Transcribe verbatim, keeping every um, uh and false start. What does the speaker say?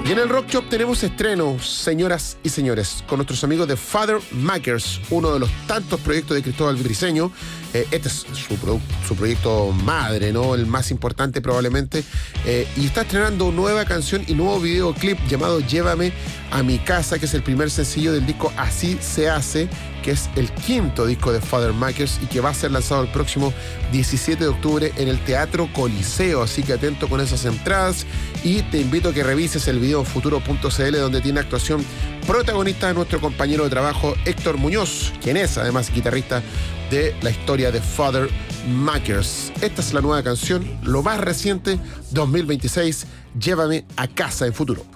Y en el Rock Shop tenemos estrenos, señoras y señores, con nuestros amigos de Father Makers, uno de los tantos proyectos de Cristóbal Briceño. Eh, este es su, pro, su proyecto madre, ¿no? El más importante probablemente. Eh, y está estrenando nueva canción y nuevo videoclip llamado Llévame a mi casa, que es el primer sencillo del disco Así se hace, que es el quinto disco de Father Makers y que va a ser lanzado el próximo diecisiete de octubre en el Teatro Coliseo. Así que atento con esas entradas y te invito a que revises el video futuro punto c l, donde tiene actuación protagonista de nuestro compañero de trabajo Héctor Muñoz, quien es además guitarrista de la historia de Father Makers. Esta es la nueva canción, lo más reciente, dos mil veintiséis, Llévame a casa en Futuro.